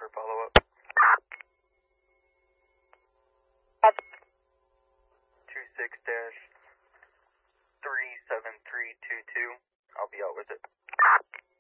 for follow-up. 26-37322. I'll be out with it.